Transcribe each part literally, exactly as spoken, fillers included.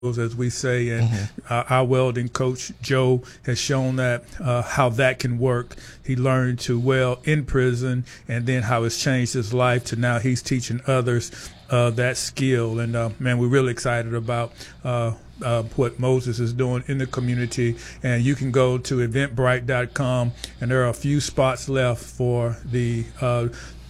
as we say, and Mm-hmm. uh, our welding coach Joe has shown that uh, how that can work. He learned to weld in prison, and then how it's changed his life to now he's teaching others uh, that skill. And uh, man, we're really excited about uh, uh, what Moses is doing in the community. And you can go to eventbrite dot com, and there are a few spots left for the uh,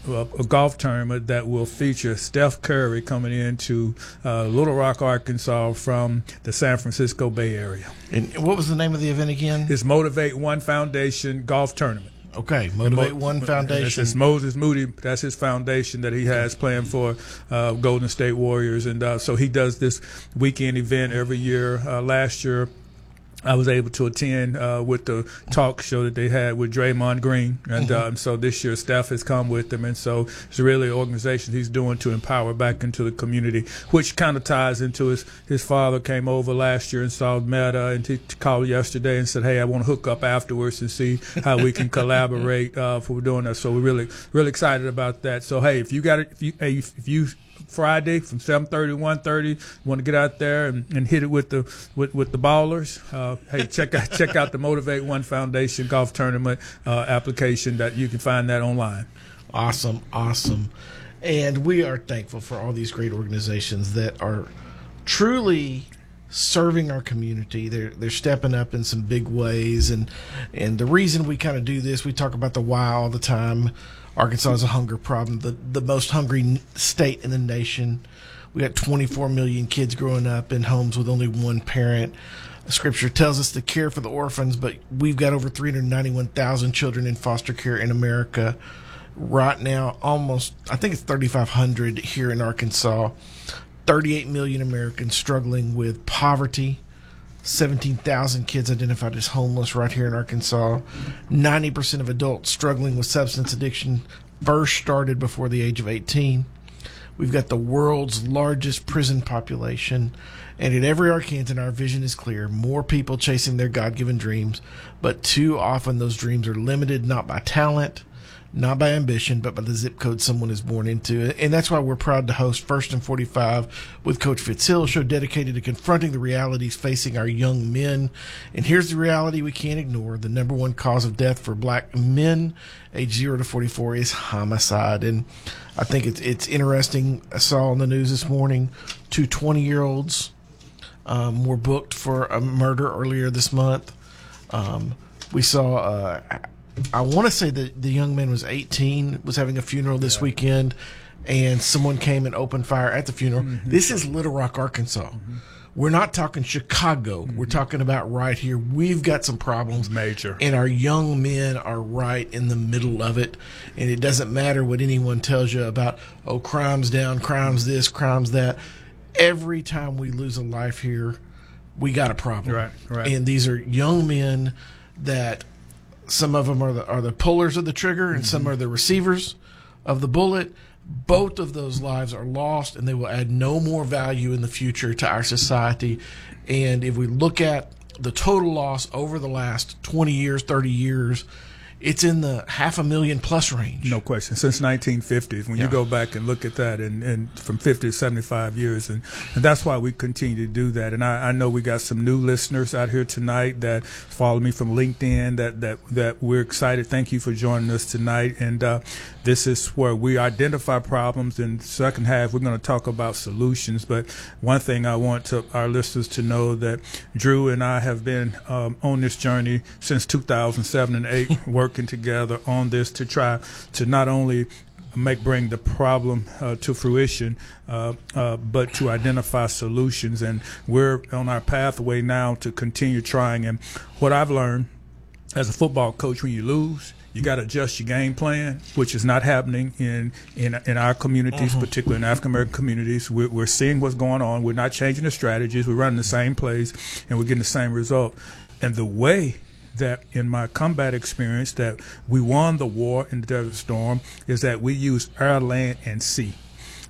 a golf tournament that will feature Steph Curry coming into uh, Little Rock, Arkansas from the San Francisco Bay Area. And what was the name of the event again? It's Motivate One Foundation Golf Tournament. Okay, Motivate One Foundation. It's Moses Moody. That's his foundation that he has playing for uh, Golden State Warriors. And uh, so he does this weekend event every year. Uh, last year, I was able to attend uh, with the talk show that they had with Draymond Green. And Mm-hmm. um, so this year, Steph has come with them. And so it's really an organization he's doing to empower back into the community, which kind of ties into his, his father came over last year and saw Meta and he called yesterday and said, hey, I want to hook up afterwards and see how we can collaborate uh, for doing that. So we're really, really excited about that. So, hey, if you got it, if you, hey, if you, Friday from seven thirty to one thirty. Want to get out there and, and hit it with the with, with the ballers? Uh, hey, check out check out the Motivate One Foundation Golf Tournament uh, application. That you can find that online. Awesome, awesome. And we are thankful for all these great organizations that are truly serving our community. They're they're stepping up in some big ways, and and the reason we kind of do this, we talk about the why all the time. Arkansas is a hunger problem, the the most hungry state in the nation. We got twenty-four million kids growing up in homes with only one parent. Scripture tells us to care for the orphans, but we've got over three hundred ninety-one thousand children in foster care in America right now. Almost, I think it's thirty-five hundred here in Arkansas. thirty-eight million Americans struggling with poverty. seventeen thousand kids identified as homeless right here in Arkansas. ninety percent of adults struggling with substance addiction first started before the age of eighteen. We've got the world's largest prison population. And at every Arkansan, our vision is clear. More people chasing their God-given dreams. But too often those dreams are limited not by talent, not by ambition, but by the zip code someone is born into. And that's why we're proud to host First and forty-five with Coach Fitzhill, a show dedicated to confronting the realities facing our young men. And here's the reality we can't ignore. The number one cause of death for black men age zero to forty-four is homicide. And I think it's it's interesting. I saw on the news this morning, two twenty-year-olds um, were booked for a murder earlier this month. Um, we saw... Uh, I want to say that the young man was eighteen, was having a funeral this yeah. weekend, and someone came and opened fire at the funeral. Mm-hmm. This is Little Rock, Arkansas. Mm-hmm. We're not talking Chicago. Mm-hmm. We're talking about right here. We've got some problems. Major. And our young men are right in the middle of it. And it doesn't matter what anyone tells you about, oh, crime's down, crime's this, crime's that. Every time we lose a life here, we got a problem. Right, right. And these are young men that... Some of them are the are the pullers of the trigger, and mm-hmm. some are the receivers of the bullet. Both of those lives are lost, and they will add no more value in the future to our society. And if we look at the total loss over the last twenty years, thirty years, it's in the half a million plus range. No question. Since nineteen fifties, when yeah. you go back and look at that, and, and from fifty to seventy-five years, and, and that's why we continue to do that. And I, I know we got some new listeners out here tonight that follow me from LinkedIn that, that, that we're excited. Thank you for joining us tonight. And uh, this is where we identify problems. In the second half, we're going to talk about solutions. But one thing I want to, our listeners to know that Drew and I have been um, on this journey since two thousand seven and eight, working together on this to try to not only make bring the problem uh, to fruition, uh, uh, but to identify solutions. And we're on our pathway now to continue trying. And what I've learned as a football coach, when you lose, you got to adjust your game plan, which is not happening in in, in our communities, mm-hmm. particularly in African American communities. We're, we're seeing what's going on. We're not changing the strategies. We're running the same plays, and we're getting the same result. And the way that in my combat experience that we won the war in the Desert Storm is that we used air, land, and sea.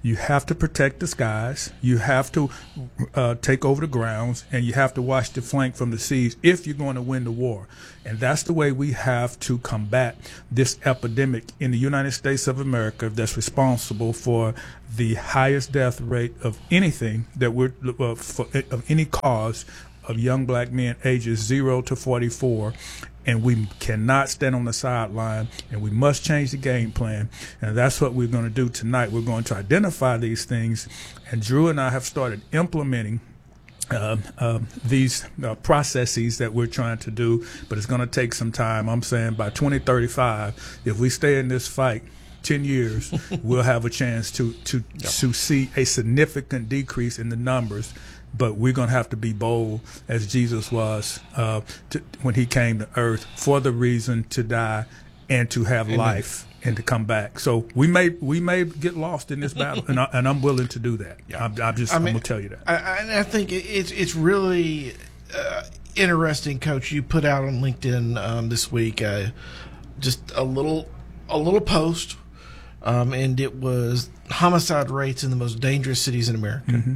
You have to protect the skies. You have to uh, take over the grounds, and you have to watch the flank from the seas if you're going to win the war. And that's the way we have to combat this epidemic in the United States of America that's responsible for the highest death rate of anything that we're uh, for, of any cause of young black men ages zero to forty-four. And we cannot stand on the sideline, and we must change the game plan. And that's what we're going to do tonight. We're going to identify these things, and Drew and I have started implementing Uh, uh, these uh, processes that we're trying to do, but it's going to take some time. I'm saying by twenty thirty-five, if we stay in this fight ten years, we'll have a chance to to yeah. to see a significant decrease in the numbers. But we're going to have to be bold, as Jesus was uh, to, when he came to earth, for the reason to die and to have Amen. life and to come back. So we may we may get lost in this battle, and, I, and I'm willing to do that. Yeah. I'm, I'm just I mean, I'm gonna tell you that. I, I think it's it's really uh, interesting, Coach. You put out on LinkedIn um, this week uh, just a little a little post, um, and it was homicide rates in the most dangerous cities in America. Mm-hmm.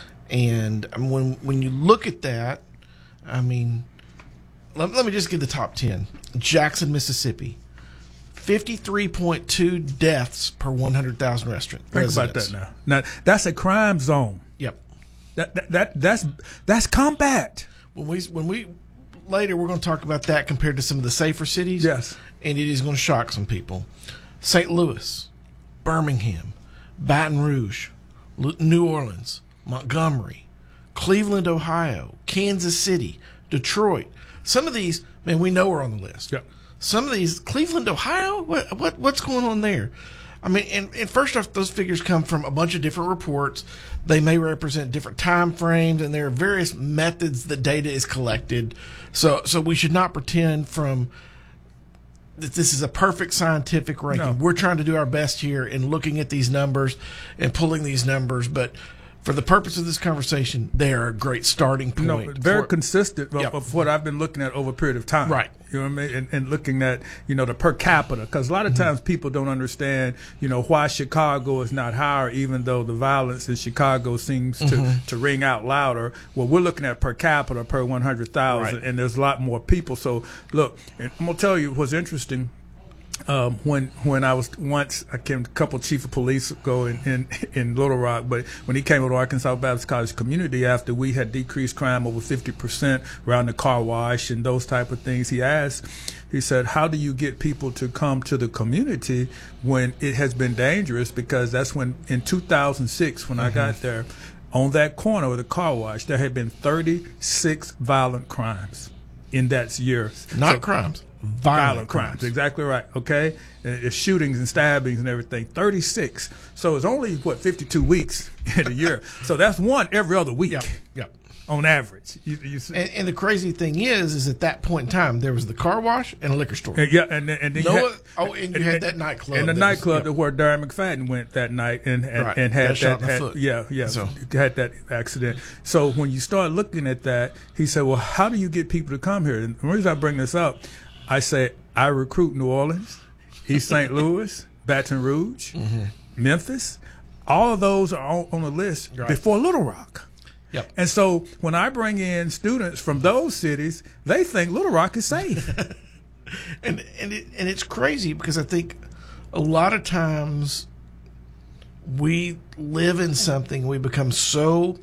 And when when you look at that, I mean, let, let me just give the top ten. Jackson, Mississippi. fifty-three point two deaths per one hundred thousand restaurant Think residents. about that now. Now that's a crime zone. Yep. That, that that that's that's combat. When we when we later we're going to talk about that compared to some of the safer cities. Yes. And it is going to shock some people. Saint Louis, Birmingham, Baton Rouge, New Orleans, Montgomery, Cleveland, Ohio, Kansas City, Detroit. Some of these, man, we know are on the list. Yep. Some of these, Cleveland, Ohio, what, what what's going on there? I mean, and, and first off, those figures come from a bunch of different reports. They may represent different time frames, and there are various methods that data is collected. So, so we should not pretend from that this is a perfect scientific ranking. No. We're trying to do our best here in looking at these numbers and pulling these numbers, but for the purpose of this conversation, they are a great starting point. No, very for, consistent of, yep. of what I've been looking at over a period of time. Right. You know what I mean? And, and looking at, you know, the per capita. Because a lot of mm-hmm. times people don't understand, you know, why Chicago is not higher, even though the violence in Chicago seems to, mm-hmm. to ring out louder. Well, we're looking at per capita per one hundred thousand, right. and there's a lot more people. So, look, and I'm going to tell you what's interesting. Um, when when I was once, I came a couple chief of police ago in, in, in Little Rock, but when he came to Arkansas Baptist College community after we had decreased crime over fifty percent around the car wash and those type of things, he asked, he said, how do you get people to come to the community when it has been dangerous? Because that's when, in two thousand six, when mm-hmm. I got there, on that corner of the car wash, there had been thirty-six violent crimes in that year. Not so, crimes. Violent, Violent crimes. crimes. Exactly right. Okay. It's shootings and stabbings and everything. thirty-six. So it's only, what, fifty-two weeks in a year. So that's one every other week. Yep. Yep. On average. You, you see. And, and the crazy thing is, is at that point in time, there was the car wash and a liquor store. And, yeah. And, and then no, you had, oh, and you and, had that nightclub. And the that nightclub was, yep. where Darren McFadden went that night and, and, right. and had Got shot that. in the Had, foot. yeah. Yeah. So. Had that accident. So when you start looking at that, he said, well, how do you get people to come here? And the reason I bring this up, I say, I recruit New Orleans, East Saint Louis, Baton Rouge, mm-hmm. Memphis. All of those are on, on the list right. before Little Rock. Yep. And so when I bring in students from those cities, they think Little Rock is safe. and and it, and it's crazy because I think a lot of times we live in something, we become so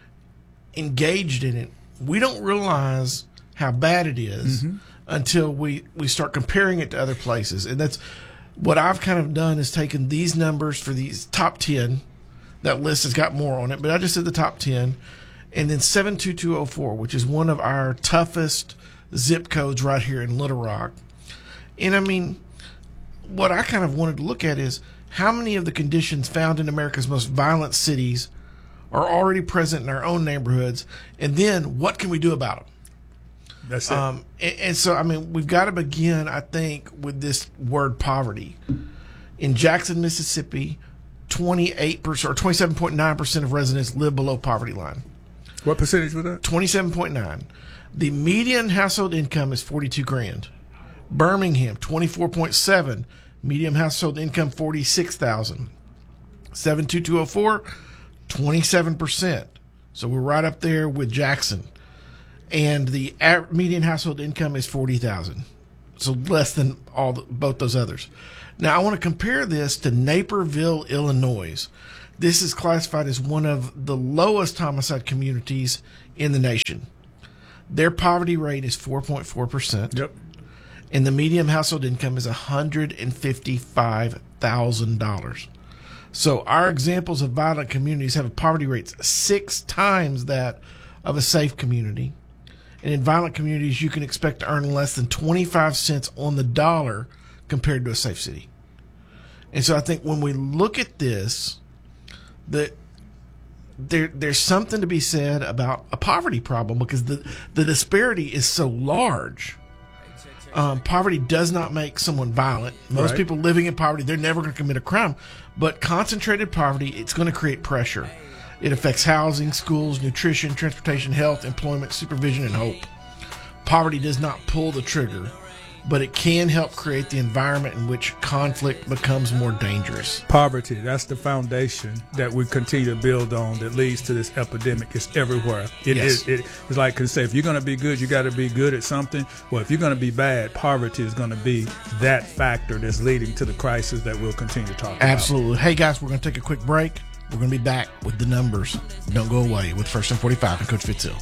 engaged in it, we don't realize how bad it is. Mm-hmm. Until we, we start comparing it to other places. And that's what I've kind of done is taken these numbers for these top ten. That list has got more on it, but I just did the top ten. And then seven two two oh four, which is one of our toughest zip codes right here in Little Rock. And I mean, what I kind of wanted to look at is how many of the conditions found in America's most violent cities are already present in our own neighborhoods. And then what can we do about them? That's it. Um, and, and so, I mean, we've got to begin, I think, with this word poverty. In Jackson, Mississippi, twenty-eight percent or twenty-seven point nine percent of residents live below poverty line. What percentage was that? twenty-seven point nine. The median household income is forty-two grand. Birmingham, twenty-four point seven. Median household income, forty-six thousand. seven two two oh four, twenty-seven percent. So we're right up there with Jackson. And the median household income is forty thousand dollars. So less than all the, both those others. Now, I want to compare this to Naperville, Illinois. This is classified as one of the lowest homicide communities in the nation. Their poverty rate is four point four percent. Yep. And the median household income is one hundred fifty-five thousand dollars. So our examples of violent communities have a poverty rate six times that of a safe community. And in violent communities, you can expect to earn less than twenty-five cents on the dollar compared to a safe city. And so I think when we look at this, that there there's something to be said about a poverty problem, because the, the disparity is so large. Um, poverty does not make someone violent. Most Right. people living in poverty, they're never going to commit a crime. But concentrated poverty, it's going to create pressure. It affects housing, schools, nutrition, transportation, health, employment, supervision, and hope. Poverty does not pull the trigger, but it can help create the environment in which conflict becomes more dangerous. Poverty, that's the foundation that we continue to build on that leads to this epidemic. It's everywhere. It Yes. is. It, it's like I can say, if you're going to be good, you got to be good at something. Well, if you're going to be bad, poverty is going to be that factor that's leading to the crisis that we'll continue to talk about. Absolutely. Hey, guys, we're going to take a quick break. We're going to be back with the numbers. Don't go away with First and forty-five and Coach Fitzhill.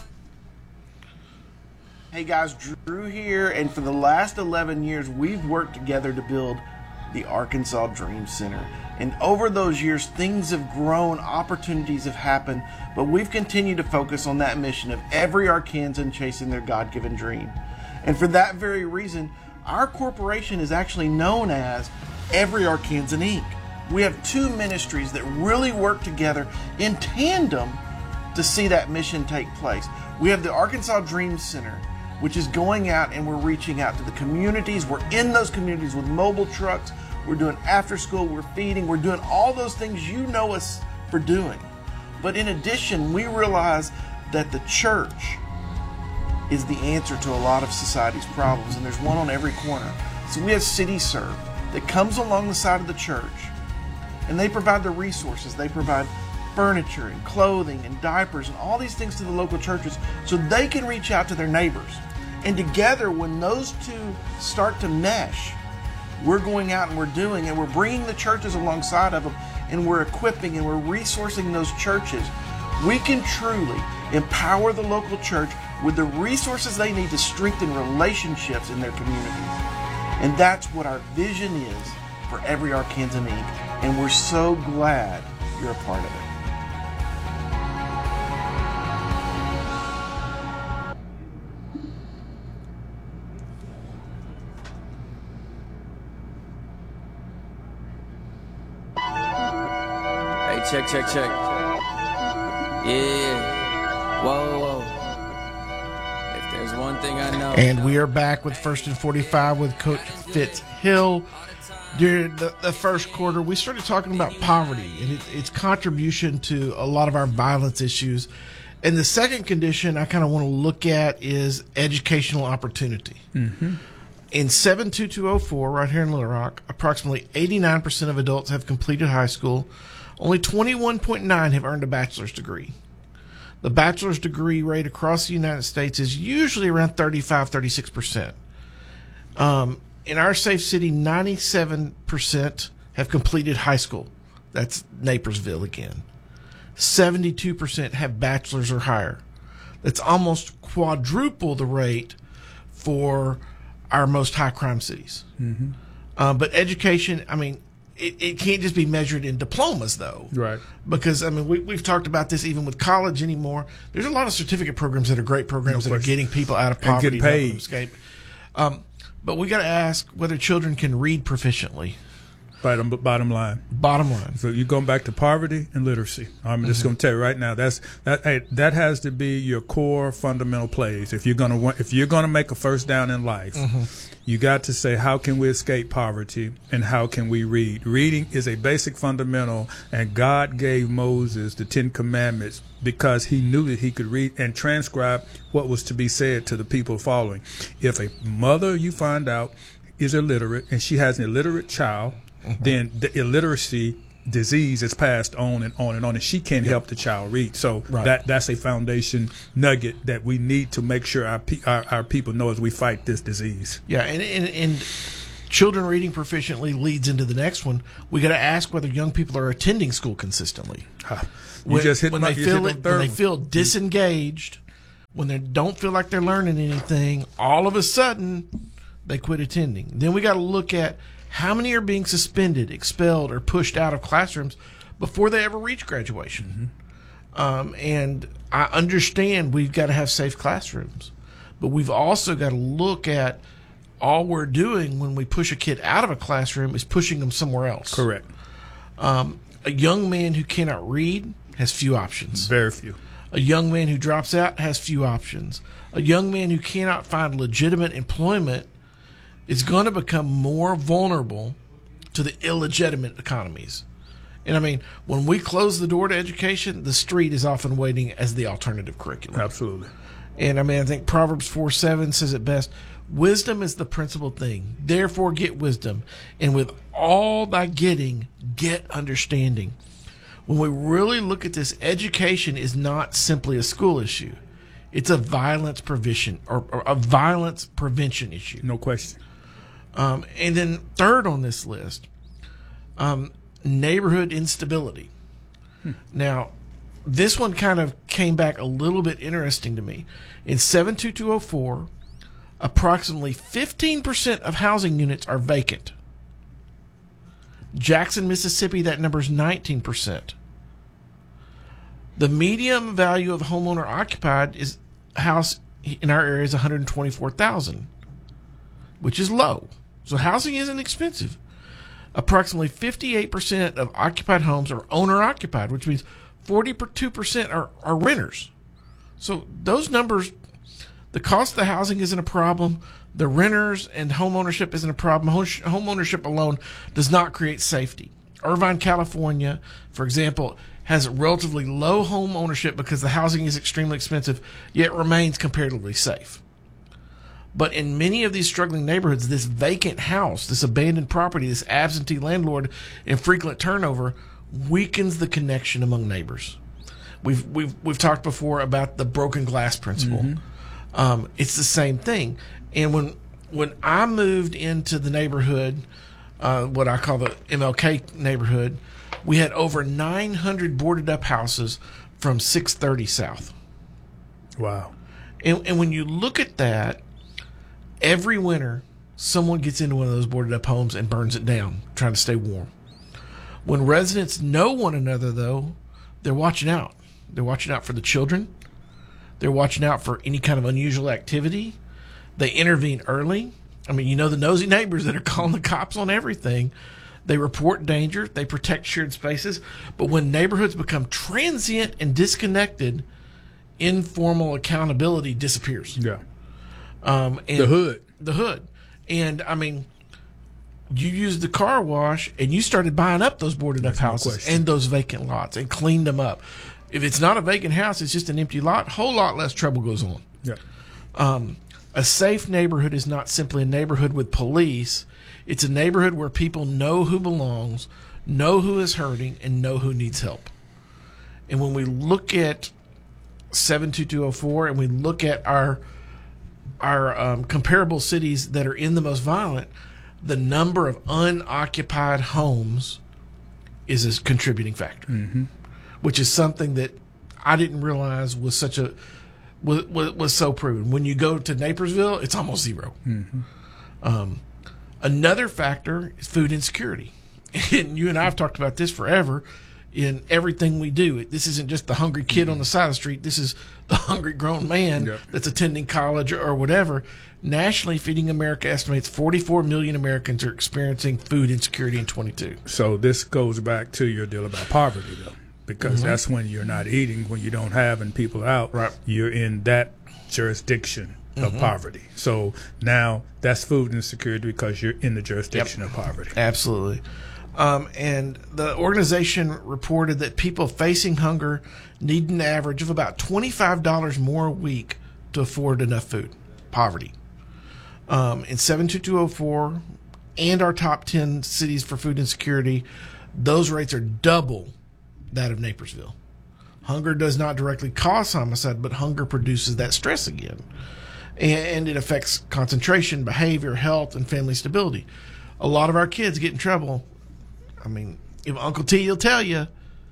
Hey guys, Drew here, and for the last eleven years, we've worked together to build the Arkansas Dream Center. And over those years, things have grown, opportunities have happened, but we've continued to focus on that mission of every Arkansan chasing their God-given dream. And for that very reason, our corporation is actually known as Every Arkansan Incorporated. We have two ministries that really work together in tandem to see that mission take place. We have the Arkansas Dream Center, which is going out and we're reaching out to the communities. We're in those communities with mobile trucks. We're doing after school, we're feeding, we're doing all those things you know us for doing. But in addition, we realize that the church is the answer to a lot of society's problems, and there's one on every corner. So we have City Serve that comes along the side of the church, and they provide the resources. They provide furniture and clothing and diapers and all these things to the local churches so they can reach out to their neighbors. And together, when those two start to mesh, we're going out and we're doing, and we're bringing the churches alongside of them, and we're equipping and we're resourcing those churches. We can truly empower the local church with the resources they need to strengthen relationships in their communities. And that's what our vision is for Every Arkansan Incorporated. And we're so glad you're a part of it. Hey, check, check, check. Yeah. Whoa, whoa. If there's one thing I know. And we are back with First and forty-five with Coach Fitzhill. During the, the first quarter, we started talking about poverty and it, its contribution to a lot of our violence issues. And the second condition I kind of want to look at is educational opportunity. Mm-hmm. In seven two two oh four, right here in Little Rock, approximately eighty-nine percent of adults have completed high school. Only twenty-one point nine have earned a bachelor's degree. The bachelor's degree rate across the United States is usually around thirty-five, thirty-six percent. Um, in our safe city, ninety-seven percent have completed high school. That's Napersville again. seventy-two percent have bachelor's or higher. That's almost quadruple the rate for our most high crime cities. Mm-hmm. Uh, but education, I mean, it, it can't just be measured in diplomas, though. Right. Because, I mean, we, we've talked about this even with college anymore. There's a lot of certificate programs that are great programs No that are question. getting people out of And poverty. get and helping paid. them escape. Um, but we got to ask whether children can read proficiently. Bottom, bottom line. Bottom line. So you're going back to poverty and literacy. I'm just Mm-hmm. going to tell you right now. That's that. Hey, that has to be your core fundamental plays. If you're going to if you're going to make a first down in life, Mm-hmm. you got to say, how can we escape poverty and how can we read? Reading is a basic fundamental, and God gave Moses the Ten Commandments because he knew that he could read and transcribe what was to be said to the people following. If a mother you find out is illiterate and she has an illiterate child, then the illiteracy disease is passed on and on and on, and she can't Yep. help the child read. So Right. that that's a foundation nugget that we need to make sure our pe- our, our people know as we fight this disease. Yeah, and, and and children reading proficiently leads into the next one. We got to ask whether young people are attending school consistently. You When, just hit when my, they you just feel hit it, the when third they one. feel disengaged, when they don't feel like they're learning anything, all of a sudden they quit attending. Then we got to look at how many are being suspended, expelled, or pushed out of classrooms before they ever reach graduation. Mm-hmm. Um, and I understand we've got to have safe classrooms, but we've also got to look at all we're doing when we push a kid out of a classroom is pushing them somewhere else. Correct. Um, a young man who cannot read has few options. Very few. A young man who drops out has few options. A young man who cannot find legitimate employment is going to become more vulnerable to the illegitimate economies. And I mean, when we close the door to education, the street is often waiting as the alternative curriculum. Absolutely. And I mean, I think Proverbs four seven says it best. Wisdom is the principal thing. Therefore, get wisdom. And with all thy getting, get understanding. When we really look at this, education is not simply a school issue. It's a violence prevention or, or a violence prevention issue. No question. Um, and then third on this list, um, neighborhood instability. Hmm. Now, this one kind of came back a little bit interesting to me. In seven two two oh four, approximately fifteen percent of housing units are vacant. Jackson, Mississippi, that number is nineteen percent. The median value of homeowner occupied is house in our area is one hundred twenty-four thousand dollars, which is low. So housing isn't expensive. Approximately fifty-eight percent of occupied homes are owner occupied, which means forty-two percent are, are renters. So those numbers, the cost of the housing isn't a problem. The renters and home ownership isn't a problem. Home ownership alone does not create safety. Irvine, California, for example, has relatively low home ownership because the housing is extremely expensive, yet remains comparatively safe. But in many of these struggling neighborhoods, this vacant house, this abandoned property, this absentee landlord and frequent turnover weakens the connection among neighbors. We've we've we've talked before about the broken glass principle. Mm-hmm. Um, it's the same thing. And when when I moved into the neighborhood, uh, what I call the M L K neighborhood, we had over nine hundred boarded up houses from six thirty South. Wow. And, and when you look at that, every winter, someone gets into one of those boarded up homes and burns it down, trying to stay warm. When residents know one another, though, they're watching out. They're watching out for the children. They're watching out for any kind of unusual activity. They intervene early. I mean, you know, the nosy neighbors that are calling the cops on everything. They report danger. They protect shared spaces. But when neighborhoods become transient and disconnected, informal accountability disappears. Yeah. Um, and the hood. The hood. And, I mean, you used the car wash and you started buying up those boarded up houses and those vacant lots and cleaned them up. If it's not a vacant house, it's just an empty lot, a whole lot less trouble goes on. Yeah. Um, a safe neighborhood is not simply a neighborhood with police. It's a neighborhood where people know who belongs, know who is hurting, and know who needs help. And when we look at seven two two oh four and we look at our our um, comparable cities that are in the most violent, the number of unoccupied homes is a contributing factor, mm-hmm. which is something that I didn't realize was such a was, was, was so proven. When you go to Napersville, it's almost zero. Mm-hmm. Um, another factor is food insecurity, and you and I have talked about this forever. In everything we do, this isn't just the hungry kid mm-hmm. on the side of the street. This is the hungry grown man yep. that's attending college or whatever. Nationally, Feeding America estimates forty-four million Americans are experiencing food insecurity in twenty-two. So this goes back to your deal about poverty, though, because mm-hmm. that's when you're not eating, when you don't have, and people are out. Right. You're in that jurisdiction of mm-hmm. poverty. So now that's food insecurity because you're in the jurisdiction yep. of poverty. Absolutely. Um, and the organization reported that people facing hunger need an average of about twenty-five dollars more a week to afford enough food. Poverty. Um, in seven two two oh four and our top ten cities for food insecurity, those rates are double that of Naperville. Hunger does not directly cause homicide, but hunger produces that stress again. And it affects concentration, behavior, health, and family stability. A lot of our kids get in trouble. I mean, if Uncle T will tell you,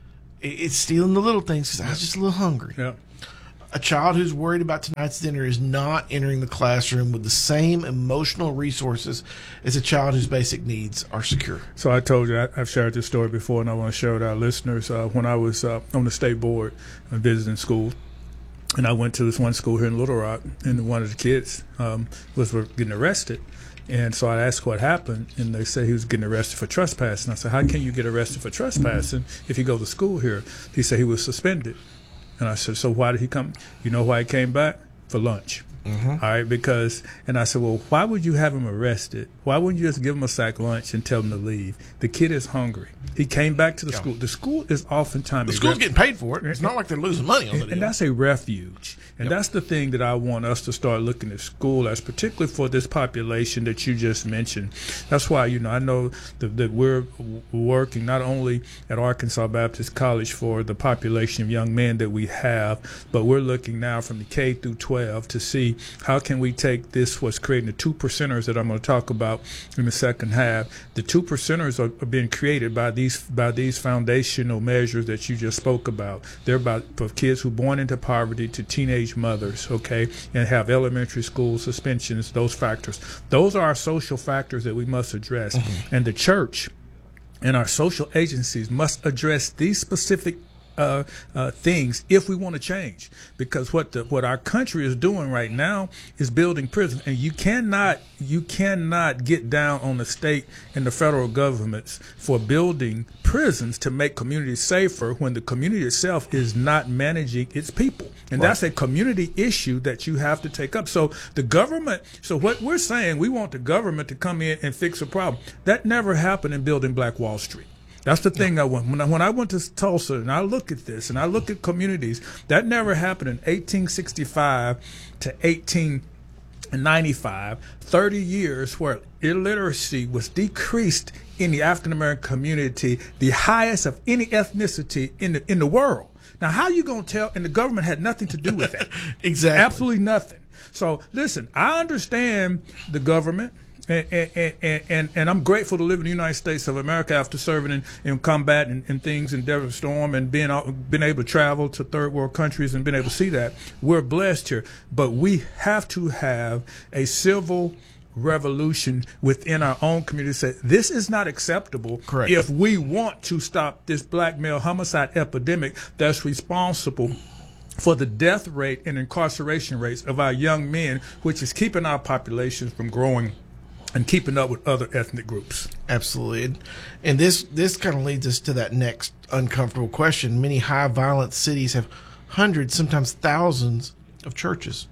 it's stealing the little things because I was just a little hungry. Yeah. A child who's worried about tonight's dinner is not entering the classroom with the same emotional resources as a child whose basic needs are secure. So I told you, I, I've shared this story before, and I want to share with our listeners. Uh, when I was uh, on the state board and visiting schools, and I went to this one school here in Little Rock, and one of the kids um, was getting arrested. And so I asked what happened, and they said he was getting arrested for trespassing. I said, how can you get arrested for trespassing if you go to school here? He said he was suspended. And I said, so why did he come? You know why he came back? For lunch. Mm-hmm. All right, because, and I said, well, why would you have him arrested? Why wouldn't you just give him a sack lunch and tell him to leave? The kid is hungry. He came back to the yeah. school. The school is oftentimes... The school's ref- getting paid for it. It's not like they're losing money on it. And, and that's a refuge. And yep. that's the thing that I want us to start looking at school as, particularly for this population that you just mentioned. That's why, you know, I know that, that we're working not only at Arkansas Baptist College for the population of young men that we have, but we're looking now from the K through twelve to see how can we take this, what's creating the two percenters that I'm going to talk about in the second half. The two percenters are, are being created by these by these foundational measures that you just spoke about. They're about for kids who are born into poverty to teenage mothers, okay, and have elementary school suspensions, those factors. Those are our social factors that we must address. Mm-hmm. And the church and our social agencies must address these specific Uh, uh, things if we want to change, because what the, what our country is doing right now is building prisons, and you cannot you cannot get down on the state and the federal governments for building prisons to make communities safer when the community itself is not managing its people, and right. that's a community issue that you have to take up. So the government, so what we're saying, we want the government to come in and fix a problem. That never happened in building Black Wall Street. That's the thing I want. When I, when I went to Tulsa and I look at this and I look at communities, that never happened in eighteen sixty-five to eighteen ninety-five, thirty years where illiteracy was decreased in the African American community, the highest of any ethnicity in the, in the world. Now, how you going to tell? And the government had nothing to do with that. Exactly. Absolutely nothing. So, listen, I understand the government. And, and, and, and, and I'm grateful to live in the United States of America after serving in, in combat and, and things in Desert Storm and being being able to travel to third world countries and being able to see that. We're blessed here. But we have to have a civil revolution within our own community. Say this is not acceptable. Correct. If we want to stop this black male homicide epidemic that's responsible for the death rate and incarceration rates of our young men, which is keeping our populations from growing and keeping up with other ethnic groups. Absolutely. And, and this this kind of leads us to that next uncomfortable question. Many high violence cities have hundreds, sometimes thousands of churches.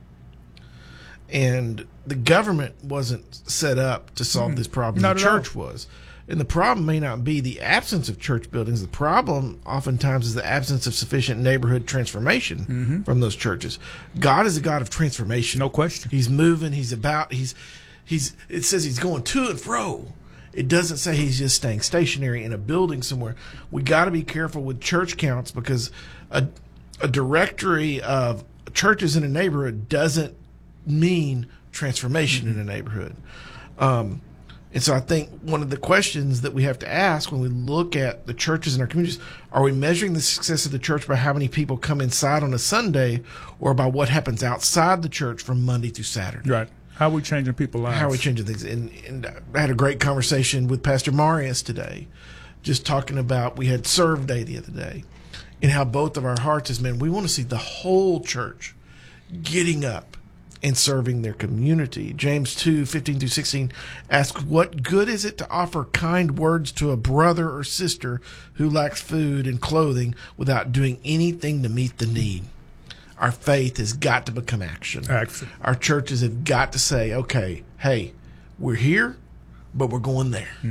And the government wasn't set up to solve mm, this problem. The church all. was. And the problem may not be the absence of church buildings. The problem oftentimes is the absence of sufficient neighborhood transformation mm-hmm. from those churches. God is a God of transformation. No question. He's moving. He's about, he's, He's. It says he's going to and fro. It doesn't say he's just staying stationary in a building somewhere. We got to be careful with church counts because a, a directory of churches in a neighborhood doesn't mean transformation mm-hmm. in a neighborhood. Um, and so I think one of the questions that we have to ask when we look at the churches in our communities, are we measuring the success of the church by how many people come inside on a Sunday or by what happens outside the church from Monday through Saturday? Right. How are we changing people's lives? How are we changing things? And, and I had a great conversation with Pastor Marius today, just talking about, we had Serve Day the other day, and how both of our hearts as men, we want to see the whole church getting up and serving their community. James two, fifteen through sixteen asks, what good is it to offer kind words to a brother or sister who lacks food and clothing without doing anything to meet the need? Our faith has got to become action. Action. Our churches have got to say, okay, hey, we're here, but we're going there. Mm-hmm.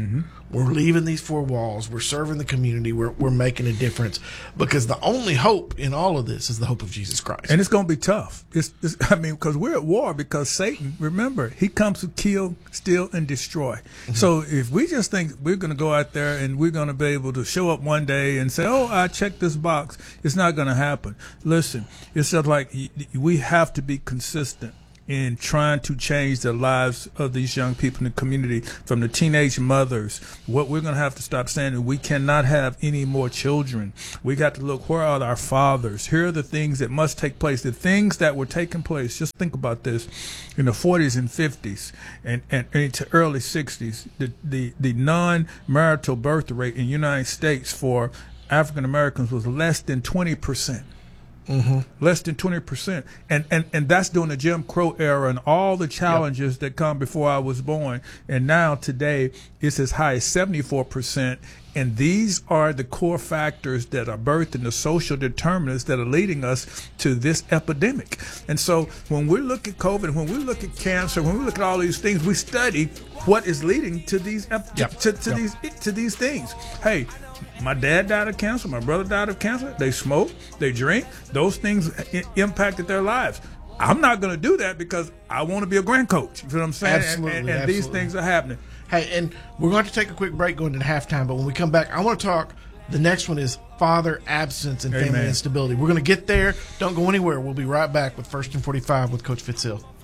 we're leaving these four walls. We're serving the community. We're, we're making a difference, because the only hope in all of this is the hope of Jesus Christ. And it's going to be tough. It's, it's, I mean, because we're at war, because Satan, remember, he comes to kill, steal, and destroy. Mm-hmm. So if we just think we're going to go out there and we're going to be able to show up one day and say, oh, I checked this box, it's not going to happen. Listen, it's just like we have to be consistent in trying to change the lives of these young people in the community, from the teenage mothers. What we're going to have to stop saying is we cannot have any more children. We got to look, where are our fathers? Here are the things that must take place, the things that were taking place. Just think about this. In the forties and fifties and, and into early sixties, the, the, the non-marital birth rate in the United States for African Americans was less than twenty percent. Mm-hmm. Less than twenty percent. And, and and that's during the Jim Crow era and all the challenges yep. that come before I was born. And now today it's as high as seventy-four percent. And these are the core factors that are birthed in the social determinants that are leading us to this epidemic. And so when we look at COVID, when we look at cancer, when we look at all these things, we study what is leading to these ep- yep. to, to yep. these to these things. Hey, my dad died of cancer. My brother died of cancer. They smoke. They drink. Those things I- impacted their lives. I'm not going to do that because I want to be a grand coach. You know what I'm saying? Absolutely. And, and, and absolutely. these things are happening. Hey, and we're going to take a quick break going into halftime, but when we come back, I want to talk. The next one is father absence and family Amen. instability. We're going to get there. Don't go anywhere. We'll be right back with First and forty-five with Coach Fitzhill.